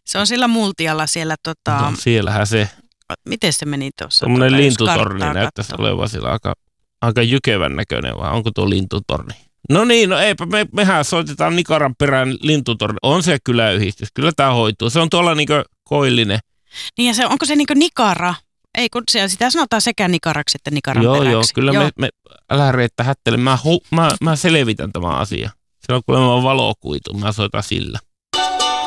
Se on sillä multialla siellä No, siellähän se. Miten se meni tuossa? Tuommoinen lintutorni näyttäisi olevan sillä aika jykevän näköinen, vai onko tuo lintutorni? No niin, no eipä, mehän soitetaan Nikaran perään lintutorni. On se kyläyhdistys, kyllä tämä hoituu. Se on tuolla niinkö Koillinen. Niin ja se, onko se niinkö Nikara? Ei, kun sitä sanotaan sekä Nikaraksi että Nikaran peräksi. Joo, kyllä me älä Reetta hättele. Mä selvitän tämän asian. Silloin kun mä valokuitu, mä soitan sillä.